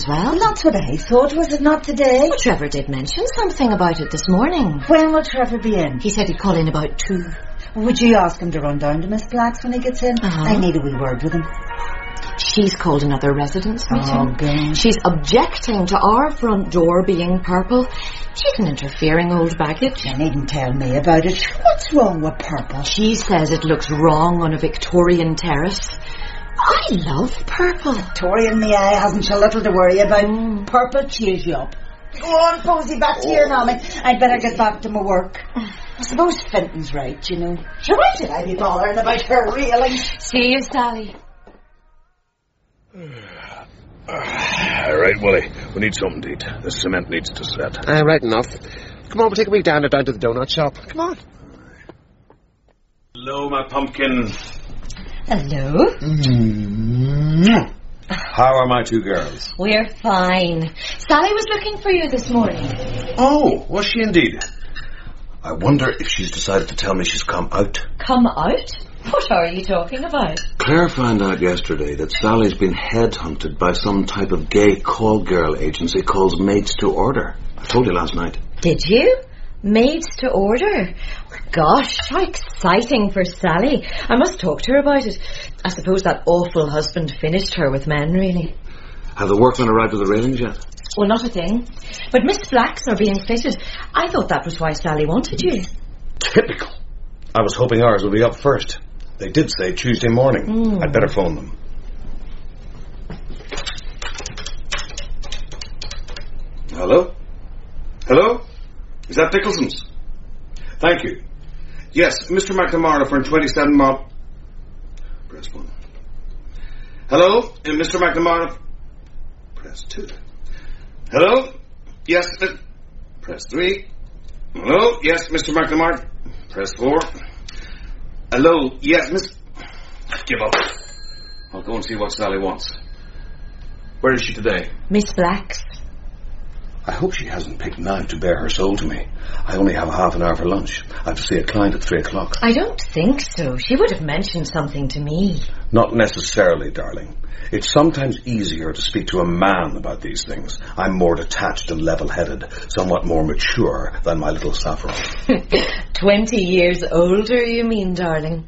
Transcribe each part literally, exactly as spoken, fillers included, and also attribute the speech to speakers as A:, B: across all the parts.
A: well.
B: Well, that's what I thought. Was it not today?
A: Well, Trevor did mention something about it this morning.
B: When will Trevor be in?
A: He said he'd call in about two.
B: Would you ask him to run down to Miss Black's when he gets in?
A: Uh-huh.
B: I need a wee word with him.
A: She's called another residence meeting.
B: Oh, God.
A: She's objecting to our front door being purple. She's an interfering old baggage.
B: You needn't tell me about it. What's wrong with purple?
A: She says it looks wrong on a Victorian terrace. I love purple.
B: Victoria in the eye hasn't a little to worry about.
A: Mm.
B: Purple cheers you up. Go on, Posy, back to your nomming. I'd better get back to my work. I suppose Fenton's right, you know. Sure, why should I be bothering about her really?
A: See you, Sally.
C: All right, Willie. We need something to eat. The cement needs to set.
D: Uh, right enough. Come on, we'll take a week down, down to the donut shop. Come on.
C: Hello, my pumpkin.
A: Hello.
C: Mm-hmm. How are my two girls?
A: We're fine. Sally was looking for you this morning.
C: Oh, was she indeed? I wonder if she's decided to tell me she's come out.
A: Come out? What are you talking about?
C: Claire found out yesterday that Sally's been headhunted by some type of gay call girl agency called Maids to Order. I told you last night.
A: Did you? Maids to Order? Gosh, how exciting for Sally. I must talk to her about it. I suppose that awful husband finished her with men, really.
C: Have the workmen arrived at the railings yet?
A: Well, not a thing. But Miss Black's are being fitted. I thought that was why Sally wanted you.
C: Typical. I was hoping ours would be up first. They did say Tuesday morning.
A: Mm.
C: I'd better phone them. Hello? Hello? Is that Nicholson's? Thank you. Yes, Mister McNamara from twenty-seven Mob... Press one. Hello? Uh, Mister McNamara... Press two. Hello? Yes, uh, press three. Hello? Yes, Mister McNamara... Press four. Hello? Yes, Miss... Give up. I'll go and see what Sally wants. Where is she today?
A: Miss Black's.
C: I hope she hasn't picked now to bare her soul to me. I only have half an hour for lunch. I have to see a client at three o'clock.
A: I don't think so. She would have mentioned something to me.
C: Not necessarily, darling. It's sometimes easier to speak to a man about these things. I'm more detached and level-headed, somewhat more mature than my little Saffron.
A: Twenty years older, you mean, darling?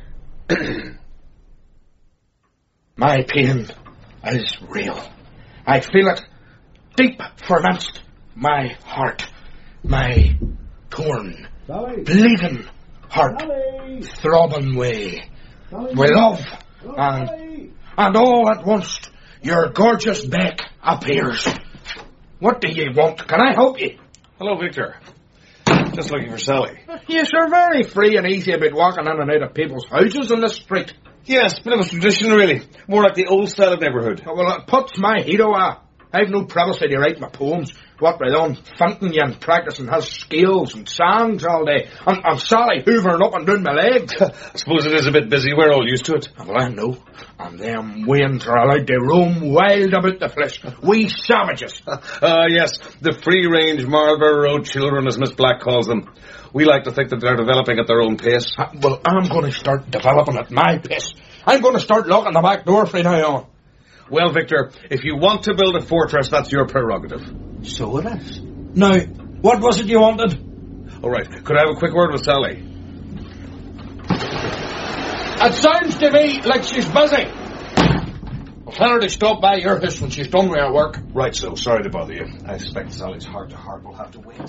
D: My pain is real. I feel it deep pronounced. My heart. My torn,
E: Sally.
D: bleeding heart.
E: Sally.
D: Throbbing way.
E: Sally.
D: With love.
E: Oh,
D: And,
E: Sally.
D: and all at once, your gorgeous back appears. What do you want? Can I help you?
C: Hello, Victor. Just looking for Sally.
D: Yes, you're very free and easy about walking in and out of people's houses in the street.
C: Yes, bit of a tradition, really. More like the old style of neighbourhood.
D: Oh, well, it puts my heat away. I've no privacy to write my poems. What with on Fenton and practising his scales and songs all day. And, and Sally hoovering up and down my legs.
C: I suppose it is a bit busy. We're all used to it.
D: Well, I know. And them wains are allowed to roam wild about the flesh. We savages.
C: Ah, uh, yes. The free-range Marlborough Road children, as Miss Black calls them. We like to think that they're developing at their own pace.
D: Uh, well, I'm going to start developing at my pace. I'm going to start locking the back door from now on.
C: Well, Victor, if you want to build a fortress, that's your prerogative.
D: So it is. Now, what was it you wanted?
C: All right. Could I have a quick word with Sally?
D: It sounds to me like she's busy. I'll tell her to stop by your house when she's done with her work.
C: Right, so. Sorry to bother you. I expect Sally's heart-to-heart will have to wait.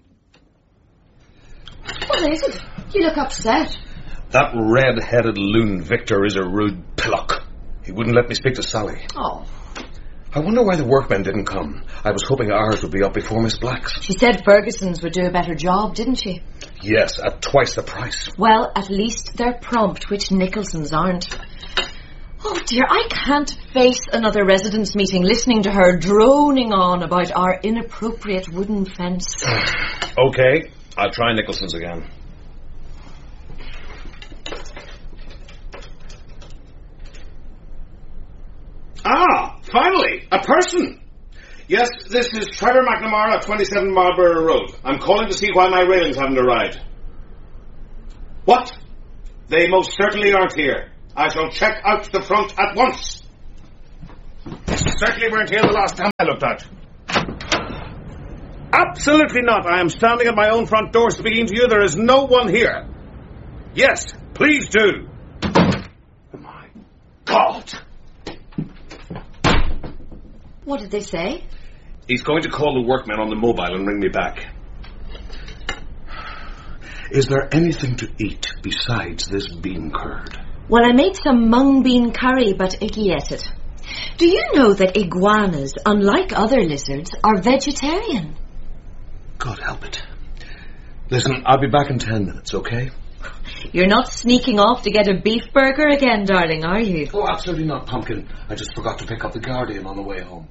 A: What is it? You look upset.
C: That red-headed loon Victor is a rude pillock. He wouldn't let me speak to Sally.
A: Oh.
C: I wonder why the workmen didn't come. I was hoping ours would be up before Miss Black's.
A: She said Ferguson's would do a better job, didn't she?
C: Yes, at twice the price.
A: Well, at least they're prompt, which Nicholson's aren't. Oh dear, I can't face another residents' meeting listening to her droning on about our inappropriate wooden fence.
C: Okay, I'll try Nicholson's again. Ah, finally, a person. Yes, this is Trevor McNamara of twenty-seven Marlborough Road. I'm calling to see why my railings haven't arrived. What? They most certainly aren't here. I shall check out the front at once. Certainly weren't here the last time I looked out. Absolutely not. I am standing at my own front door speaking to you. There is no one here. Yes, please do. Oh, my God.
A: What did they say?
C: He's going to call the workmen on the mobile and ring me back. Is there anything to eat besides this bean curd?
A: Well, I made some mung bean curry, but Iggy ate it. Do you know that iguanas, unlike other lizards, are vegetarian?
C: God help it. Listen, I'll be back in ten minutes, okay?
A: You're not sneaking off to get a beef burger again, darling, are you?
C: Oh, absolutely not, Pumpkin. I just forgot to pick up the Guardian on the way home.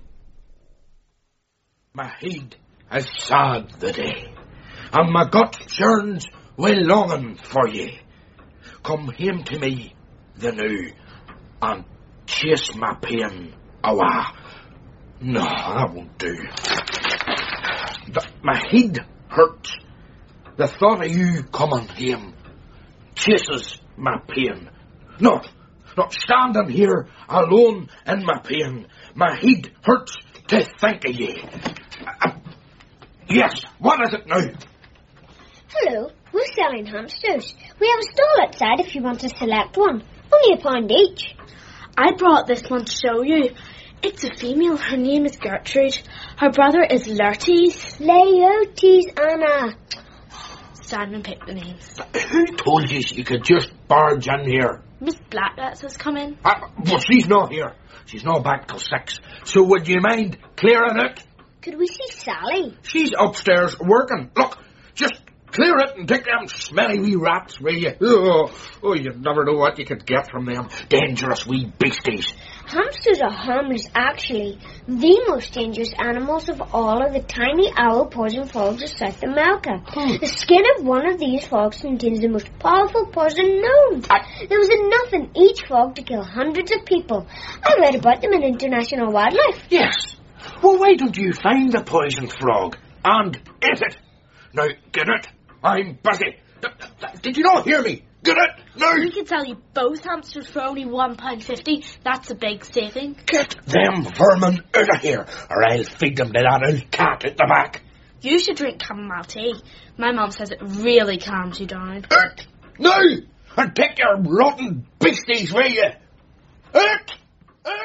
D: My head is sad the day, and my gut churns with longing for ye. Come home to me, the new, and chase my pain away. No, that won't do. The, my head hurts. The thought of you coming home chases my pain. No, not standing here alone in my pain. My head hurts to think of ye. Uh, yes, what is it now?
E: Hello, we're selling hamsters. We have a stall outside if you want to select one. Only a pound each.
F: I brought this one to show you. It's a female. Her name is Gertrude. Her brother is Laertes.
E: Laertes, Anna.
F: Simon picked the names.
D: Who told you you could just barge in here?
F: Miss Black lets us come in.
D: Uh, well, she's not here. She's not back till six. So would you mind clearing it?
E: Could we see Sally?
D: She's upstairs working. Look, just clear it and take them smelly wee rats, will you? Oh, oh, you'd never know what you could get from them dangerous wee beasties.
E: Hamsters are harmless, actually. The most dangerous animals of all are the tiny owl poison frogs of South America. Hmm. The skin of one of these frogs contains the most powerful poison known. I... There was enough in each frog to kill hundreds of people. I read about them in International Wildlife.
D: Yes. Well, why don't you find the poison frog and eat it? Now, get it. I'm busy. Did you not hear me? Get it? No.
F: We can sell you both hamsters for only one pound fifty. That's a big saving.
D: Get them vermin out of here, or I'll feed them to that old cat at the back.
F: You should drink chamomile tea. My mum says it really calms you down.
D: Out! No! And take your rotten beasties, will you? Out! Out!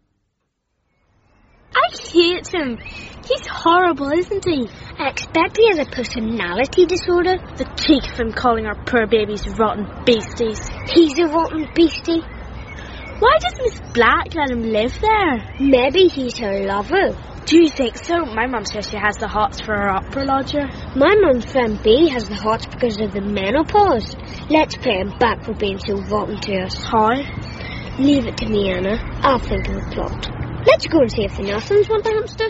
F: I hate him. He's horrible, isn't he?
E: I expect he has a personality disorder.
F: The cheek of him calling our poor babies rotten beasties.
E: He's a rotten beastie.
F: Why does Miss Black let him live there?
E: Maybe he's her lover.
F: Do you think so? My mum says she has the hots for her opera lodger.
E: My mum's friend B has the hots because of the menopause. Let's pay him back for being so rotten to us.
F: How?
E: Leave it to me, Anna. I'll think of a plot. Let's go and see if the Nelsons want a hamster.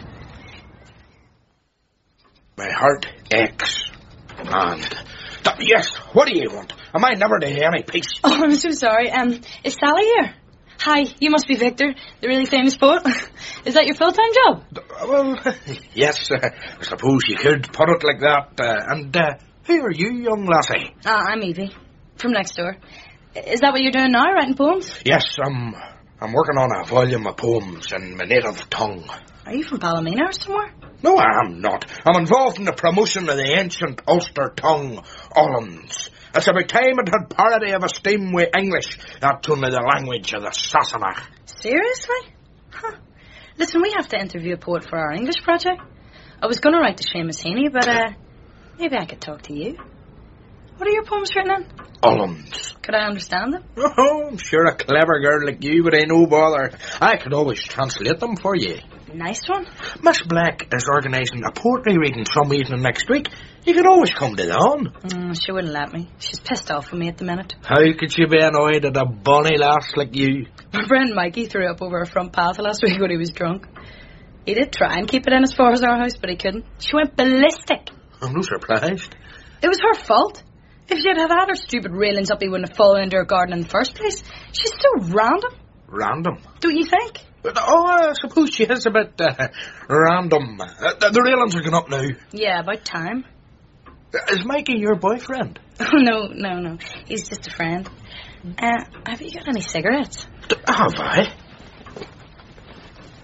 D: My heart aches. And... Th- yes, what do you want? Am I never to hear any peace?
G: Oh, I'm so sorry. Um, is Sally here? Hi, you must be Victor, the really famous poet. Is that your full-time job?
D: Uh, well, yes, uh, I suppose you could put it like that. Uh, and uh, who are you, young lassie?
G: Ah, I'm Evie, from next door. Is that what you're doing now, writing poems?
D: Yes, I'm, I'm working on a volume of poems in my native tongue.
G: Are you from Ballymena or somewhere?
D: No, I am not. I'm involved in the promotion of the ancient Ulster tongue, Ullans. It's about time it had parity of esteem with English. That's only the language of the Sassenach.
G: Seriously? Huh. Listen, we have to interview a poet for our English project. I was going to write to Seamus Heaney, but uh, maybe I could talk to you. What are your poems written in?
D: Ullans.
G: Could I understand them?
D: Oh, I'm sure a clever girl like you would ain't no bother. I could always translate them for you.
G: Nice one.
D: Miss Black is organising a poetry reading some evening next week. You could always come to that.
G: Mm, she wouldn't let me. She's pissed off with me at the minute.
D: How could she be annoyed at a bonny lass like you?
G: My friend Mikey threw up over her front path last week when he was drunk. He did try and keep it in as far as our house, but he couldn't. She went ballistic.
D: I'm no surprised.
G: It was her fault. If she had had her stupid railings up, he wouldn't have fallen into her garden in the first place. She's so random.
D: Random?
G: Don't you think?
D: But, oh, I suppose she is a bit uh, random. Uh, the, the railings are going up now.
G: Yeah, about time.
D: Is Mikey your boyfriend?
G: Oh, no, no, no. He's just a friend. Uh, have you got any cigarettes?
D: D- have I?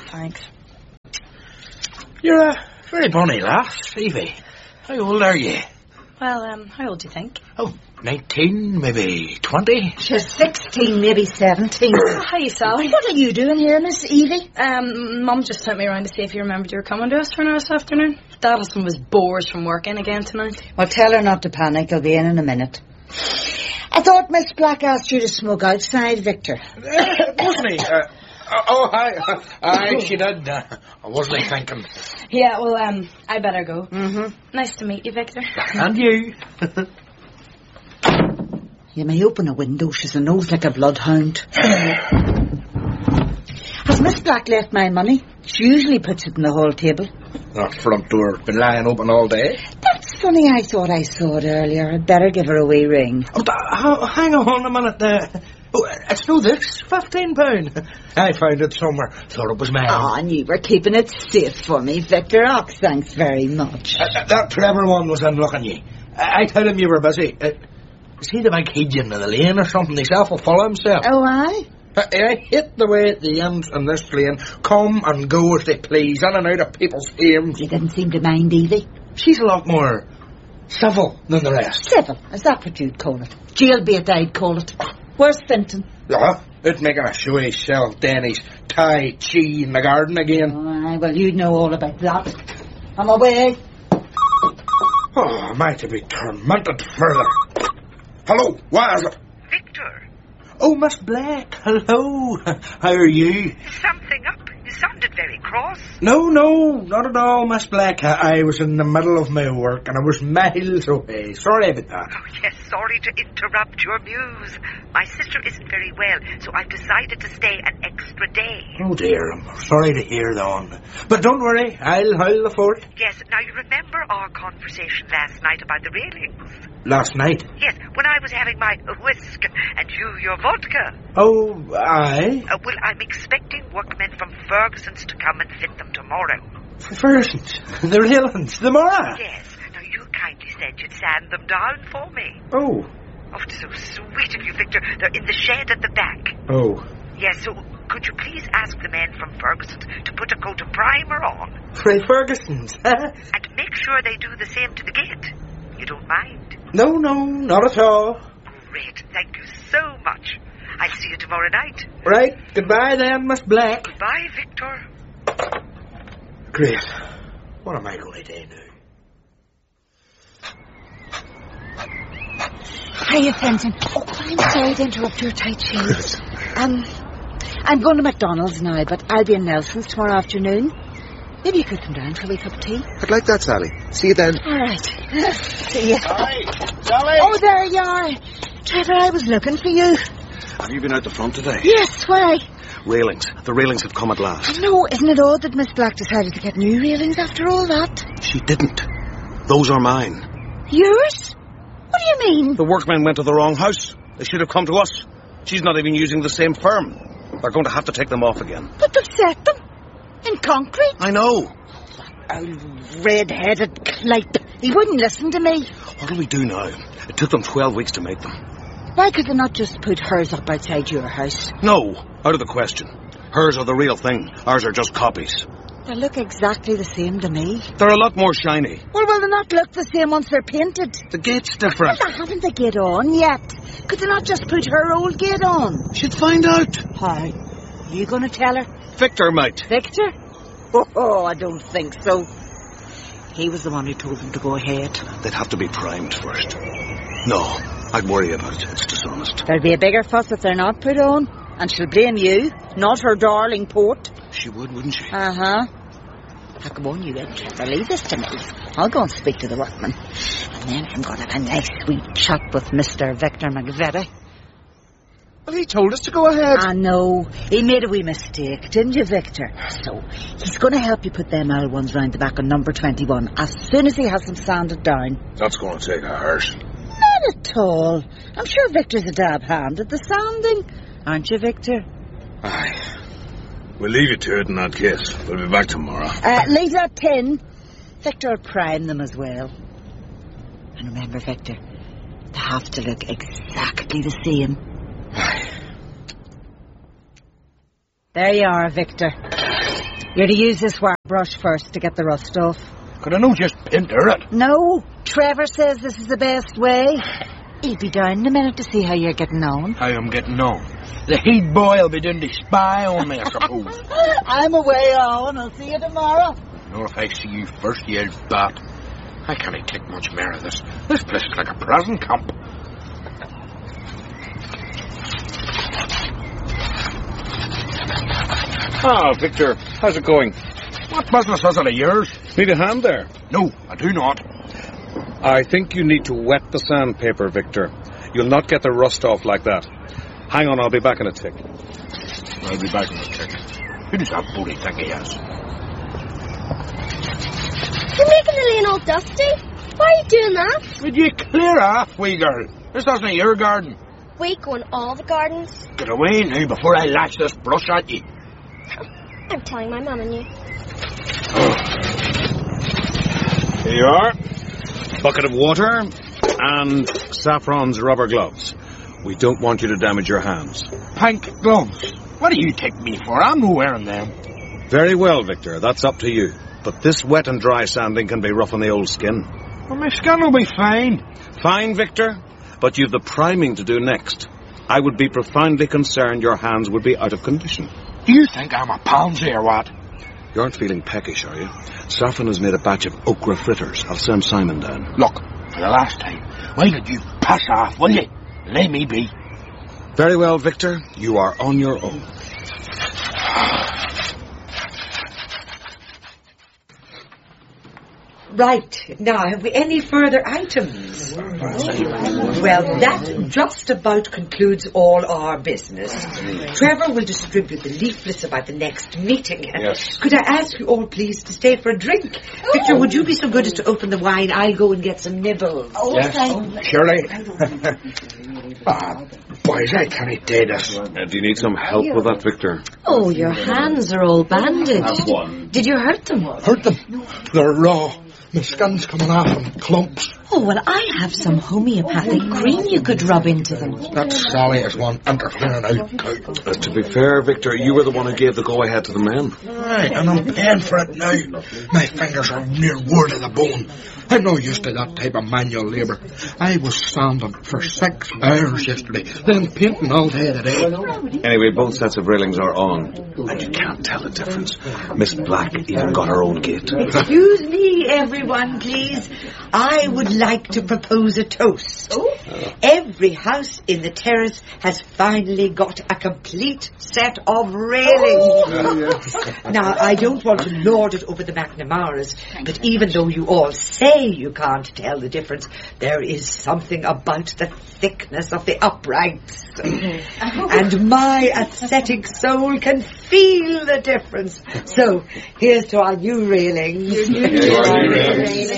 G: thanks.
D: You're a very bonny lass, Evie. How old are you?
G: Well, um, how old do you think?
D: Oh, nineteen, maybe twenty.
B: She's sixteen, maybe seventeen.
G: Hi, Sally.
B: What are you doing here, Miss Evie?
G: Um, Mum just sent me around to see if you remembered you were coming to us for this afternoon. Dad has some of his bores from work in again tonight.
B: Well, tell her not to panic. I'll be in in a minute. I thought Miss Black asked you to smoke outside, Victor.
D: Uh, wasn't he? Uh, oh, hi. Aye, she did. Uh, I wasn't thinking.
G: Yeah, well, um, I better go.
B: Mm-hmm.
G: Nice to meet you, Victor.
D: And you.
B: You may open a window. She's a nose like a bloodhound. Has Miss Black left my money? She usually puts it on the hall table.
D: That front door been lying open all day.
B: That's funny. I thought I saw it earlier. I'd better give her a wee ring.
D: Oh, th- hang on a minute there. Oh, it's no this. Fifteen pound. I found it somewhere. Thought it was mine.
B: Oh, and you were keeping it safe for me, Victor. Oh, thanks very much.
D: Uh, that clever one was unlooking you. I, I told him you were busy. Uh, is he the big Hegian of the lane or something? Himself will follow himself.
B: Oh, aye?
D: Uh, I hate the way the ends in this lane come and go as they please, in and out of people's homes.
B: You didn't seem to mind, Evie.
D: She's a lot more civil than the rest.
B: Civil? Is that what you'd call it? Jailbait, I'd call it. Where's Finton?
D: Yeah, it's making a showy sell Denny's Tai Chi in the garden again.
B: Oh, aye, well, you know all about that. I'm away.
D: Oh, am I to be tormented further? Hello, what is it?
H: Victor.
D: Oh, Miss Black, hello. How are you?
H: Something up? You sounded very cross.
D: No, no, not at all, Miss Black. I, I was in the middle of my work and I was miles away. Sorry about that.
H: Oh, yes, sorry to interrupt your muse. My sister isn't very well, so I've decided to stay an extra day.
D: Oh, dear, I'm sorry to hear that. But don't worry, I'll, I'll afford it.
H: Yes, now you remember our conversation last night about the railings?
D: Last night?
H: Yes, when I was having my whisk and you your vodka.
D: Oh, aye.
H: Uh, well, I'm expecting workmen from Ferguson's to come and fit them tomorrow.
D: Ferguson's? The railings? Tomorrow?
H: Yes. Now, you kindly said you'd sand them down for me.
D: Oh.
H: Oh, it's so sweet of you, Victor. They're in the shed at the back.
D: Oh.
H: Yes, so could you please ask the men from Ferguson's to put a coat of primer on?
D: Fray Ferguson's?
H: And make sure they do the same to the gate. You don't mind?
D: No, no, not at all.
H: Great. Thank you so much. I'll see you tomorrow night.
D: Right. Goodbye then, Miss Black.
H: Goodbye, Victor.
D: Great. What am I going to do now?
B: Hiya, Fenton. Oh, I'm sorry to interrupt your tight shoes. Um, I'm going to McDonald's now, but I'll be in Nelson's tomorrow afternoon. Maybe you could come down for a wee cup of tea.
C: I'd like that, Sally. See you then.
B: All right. See you.
C: Hi, Sally.
B: Oh, there you are. Trevor, I was looking for you.
C: Have you been out the front today?
B: Yes, why?
C: Railings. The railings have come at last.
B: I know, isn't it odd that Miss Black decided to get new railings after all that?
C: She didn't. Those are mine.
B: Yours? What do you mean?
C: The workmen went to the wrong house. They should have come to us. She's not even using the same firm. They're going to have to take them off again.
B: But they've set them. In concrete?
C: I know.
B: Oh, red-headed clype. He wouldn't listen to me.
C: What do we do now? It took them twelve weeks to make them.
B: Why could they not just put hers up outside your house?
C: No, out of the question. Hers are the real thing. Ours are just copies.
B: They look exactly the same to me.
C: They're a lot more shiny.
B: Well, will they not look the same once they're painted?
C: The gate's different.
B: Well, they haven't the gate on yet. Could they not just put her old gate on?
C: She'd find out.
B: How? You going to tell her?
C: Victor might.
B: Victor? Oh, oh, I don't think so. He was the one who told them to go ahead.
C: They'd have to be primed first. No, I'd worry about it. It's dishonest.
B: There'll be a bigger fuss if they're not put on. And she'll blame you, not her darling port.
C: She would, wouldn't she?
B: Uh-huh. Now, come on, you in, Trevor. Leave this to me. I'll go and speak to the workman. And then I'm going to have a nice sweet chat with Mister Victor McVitie.
C: Well, he told us to go ahead.
B: I know. He made a wee mistake, didn't you, Victor? So, he's going to help you put them L ones round the back on number twenty-one as soon as he has them sanded down.
D: That's going to take a hearse.
B: Not at all. I'm sure Victor's a dab hand at the sanding. Aren't you, Victor?
D: Aye. We'll leave you to it in that case. We'll be back tomorrow.
B: Uh, leave that tin. Victor will prime them as well. And remember, Victor, they have to look exactly the same.
D: Aye.
B: There you are, Victor. You're to use this wax brush first to get the rust off.
D: Could I no just pinter it?
B: No, Trevor says this is the best way. He'll be down in a minute to see how you're getting on.
D: How I'm getting on. The head boy will be doing the spy on me, I suppose.
B: I'm away on. I'll see you tomorrow.
D: Nor if I see you first, you old bat. I can't take much more of this. This place is like a prison camp.
C: Ah, Victor, how's it going?
D: What business is it of yours?
C: Need a hand there?
D: No, I do not.
C: I think you need to wet the sandpaper, Victor. You'll not get the rust off like that. Hang on, I'll be back in a tick.
D: I'll be back in a tick. Who does that booty think he is?
E: You're making the lane all dusty. Why are you doing that?
D: Would you clear off, wee girl? This isn't your garden.
E: We go in all the gardens.
D: Get away now before I lash this brush at you.
E: I'm telling my mum and you.
C: Here you are. Bucket of water and Saffron's rubber gloves. We don't want you to damage your hands.
D: Pink gloves? What do you take me for? I'm not wearing them.
C: Very well, Victor. That's up to you. But this wet and dry sanding can be rough on the old skin.
D: Well, my skin will be fine.
C: Fine, Victor. But you've the priming to do next. I would be profoundly concerned your hands would be out of condition.
D: Do you think I'm a pansy or what?
C: You aren't feeling peckish, are you? Saffron has made a batch of okra fritters. I'll send Simon down.
D: Look, for the last time, why don't you pass off, will you? Let me be.
C: Very well, Victor. You are on your own.
I: Right, now have we any further items? Well, that just about concludes all our business. Trevor will distribute the leaflets about the next meeting.
C: Yes.
I: Could I ask you all, please, to stay for a drink? Oh. Victor, would you be so good as to open the wine? I'll go and get some nibbles.
D: Oh, yes, oh, surely. Ah, boys, I can't do this.
C: Uh, do you need some help with that, Victor?
A: Oh, your hands are all bandaged.
C: Have one.
A: Did you hurt them?
D: Hurt them? They're raw. My skin's coming off in clumps.
A: Oh, well, I have some homeopathic cream you could rub into them.
D: That Sally is one interfering out too.
C: Uh, to be fair, Victor, you were the one who gave the go-ahead to the men.
D: Right, and I'm paying for it now. My fingers are near wore to the bone. I'm not used to that type of manual labour. I was standing for six hours yesterday, then painting all day today.
C: Anyway, both sets of railings are on, and you can't tell the difference. Miss Black even got her own gate.
I: Excuse me, everyone, please. I would like to propose a toast. Oh? Every house in the terrace has finally got a complete set of railings. Oh. Yes. Now, I don't want to lord it over the McNamaras, but even though you all say you can't tell the difference, there is something about the thickness of the uprights. And my aesthetic soul can feel the difference. So, here's to our new railings.
D: Your new railings.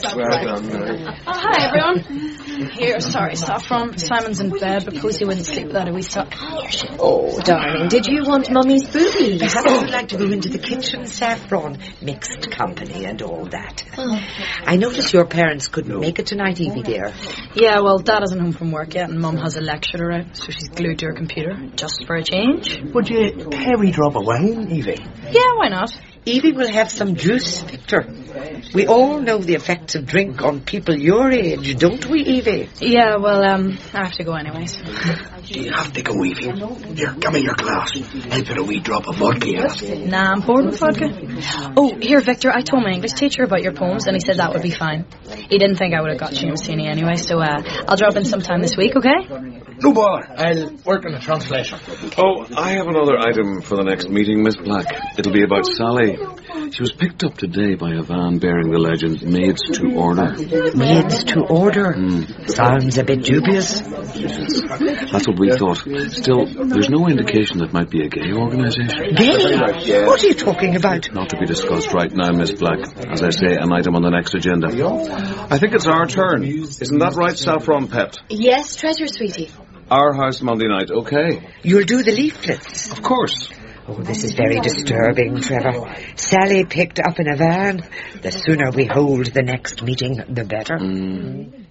G: Oh, hi, everyone. Here, sorry, Saffron. Simon's in bed. Suppose he wouldn't sleep without a wee suck.
A: Oh, darling, did you want Mummy's boobies?
I: Perhaps you'd like to go into the kitchen, Saffron. Mixed company and all that. Oh. I notice your parents couldn't no. make it tonight, Evie, dear.
G: Yeah, well, Dad isn't home from work yet, and Mum has a lecture out, so she's glued to her computer, just for a change.
D: Would you take a wee drop of wine, Evie?
G: Yeah, why not?
I: Evie will have some juice, Victor. We all know the effects of drink on people your age, don't we, Evie?
G: Yeah, well, um, I have to go anyways.
D: Do you have to go, Evie? Here, give me your glass. I'll put a wee drop of vodka in it.
G: Nah, I'm bored with vodka. Oh, here, Victor, I told my English teacher about your poems, and he said that would be fine. He didn't think I would have got Seamus Heaney anyway, so uh, I'll drop in sometime this week, okay?
D: No bother. I'll work on the translation.
C: Oh, I have another item for the next meeting, Miss Black. It'll be about Sally. She was picked up today by a van bearing the legend Maids to Order.
I: Maids to Order?
C: Mm.
I: Sounds a bit dubious.
C: Yes. That's what we thought. Still, there's no indication that might be a gay organisation.
I: Gay? What are you talking about?
C: Not to be discussed right now, Miss Black. As I say, an item on the next agenda. I think it's our turn. Isn't that right, Saffron Pet?
A: Yes, treasure, sweetie.
C: Our house Monday night, okay?
I: You'll do the leaflets?
C: Of course.
I: Oh, this is very disturbing, Trevor. Sally picked up in a van. The sooner we hold the next meeting, the better.
C: Mm.